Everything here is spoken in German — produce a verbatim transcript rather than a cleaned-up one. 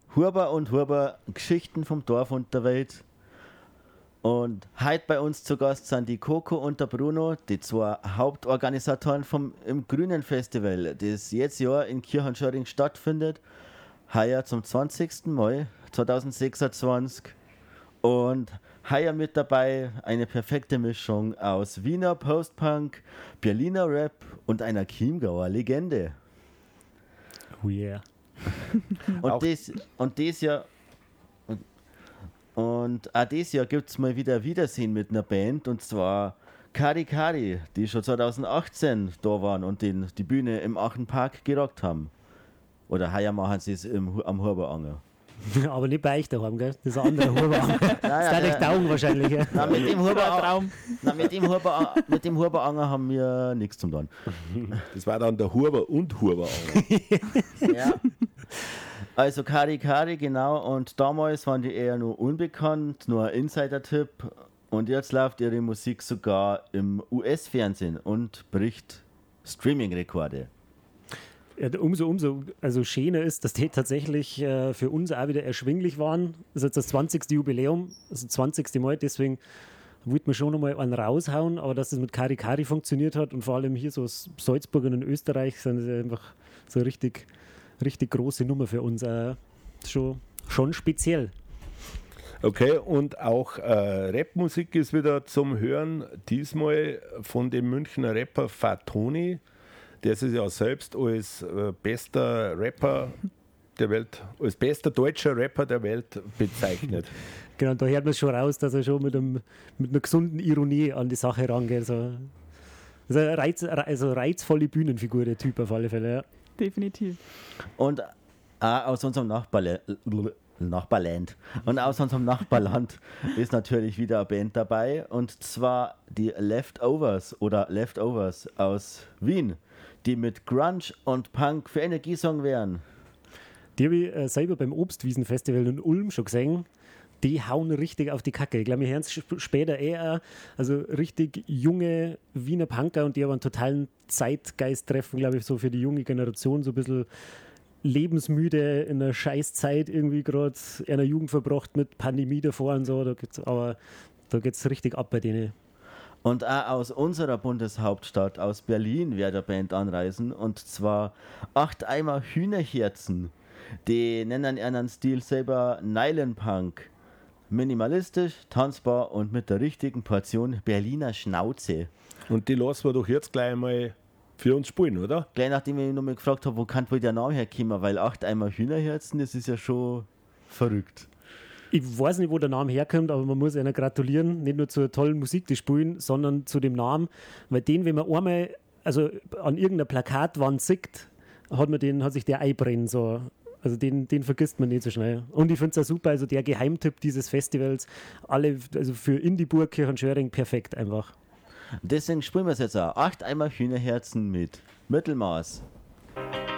Huber und Huber, Geschichten vom Dorf und der Welt. Und heute bei uns zu Gast sind die Coco und der Bruno, die zwei Hauptorganisatoren vom im Grünen Festival, das jetzt Jahr in Kirchenschöring stattfindet. Heuer zum zwanzigsten Mal zweitausendsechsundzwanzig. Und heuer mit dabei eine perfekte Mischung aus Wiener Postpunk, Berliner Rap und einer Chiemgauer Legende. Oh yeah. Und das, und das Jahr und, und auch dieses Jahr gibt es mal wieder ein Wiedersehen mit einer Band, und zwar Kari Kari, die schon zweitausendachtzehn da waren und den, die Bühne im Aachenpark gerockt haben. Oder heuer machen sie es im, am Huberanger. Aber nicht bei euch daheim, gell? Das ist ein anderer Huberanger. Das ist nicht Daumen wahrscheinlich. Ja. Nein, mit dem Huberanger, nein, mit dem Huber, mit dem Huberanger haben wir nichts zum tun. Das war dann der Huber und Huberanger. Ja. Also Kari Kari, genau. Und damals waren die eher nur unbekannt, nur ein Insider-Tipp. Und jetzt läuft ihre Musik sogar im U S-Fernsehen und bricht Streaming-Rekorde. Ja, umso, umso also schöner ist, dass die tatsächlich äh, für uns auch wieder erschwinglich waren. Das ist jetzt das zwanzigste Jubiläum, also zwanzigste Mal, deswegen wollte man schon nochmal einen raushauen, aber dass das mit Kari Kari funktioniert hat und vor allem hier so Salzburg und in Österreich sind das einfach so eine richtig, richtig große Nummer für uns. Äh, schon, schon speziell. Okay, und auch äh, Rapmusik ist wieder zum Hören, diesmal von dem Münchner Rapper Fatoni, der sich ja selbst als äh, bester Rapper der Welt, als bester deutscher Rapper der Welt bezeichnet. Genau, da hört man schon raus, dass er schon mit, einem, mit einer gesunden Ironie an die Sache rangeht. So. Das ist eine reiz, also reizvolle Bühnenfigur, der Typ auf alle Fälle. Ja. Definitiv. Und auch aus unserem Nachbarle Nachbarland. Und aus unserem Nachbarland ist natürlich wieder eine Band dabei, und zwar die Leftovers oder Leftovers aus Wien, die mit Grunge und Punk für Energie sorgen werden. Die habe ich äh, selber beim Obstwiesenfestival in Ulm schon gesehen. Die hauen richtig auf die Kacke. Ich glaube, wir hören es sp- später eher, also richtig junge Wiener Punker, und die haben einen totalen Zeitgeist treffen, glaube ich, so für die junge Generation, so ein bisschen lebensmüde in einer Scheißzeit irgendwie gerade in der Jugend verbracht mit Pandemie davor und so. Da gibt's, aber da geht es richtig ab bei denen. Und auch aus unserer Bundeshauptstadt, aus Berlin, wird der Band anreisen, und zwar acht Eimer Hühnerherzen. Die nennen ihren Stil selber Nylon Punk. Minimalistisch, tanzbar und mit der richtigen Portion Berliner Schnauze. Und die lassen wir doch jetzt gleich mal für uns spielen, oder? Gleich nachdem ich nochmal gefragt habe, wo kann wohl der Name herkommen, weil acht Eimer Hühnerherzen, das ist ja schon verrückt. Ich weiß nicht, wo der Name herkommt, aber man muss ihnen gratulieren, nicht nur zur tollen Musik, die spielen, sondern zu dem Namen, weil den, wenn man einmal also an irgendeiner Plakatwand sieht, hat, man den, hat sich der einbrennen so. Also den, den vergisst man nicht so schnell. Und ich finde es auch super, also der Geheimtipp dieses Festivals, alle, also für Indieburg, Kirchenschöring perfekt einfach. Deswegen spielen wir es jetzt auch. Acht Eimer Hühnerherzen mit Mittelmaß.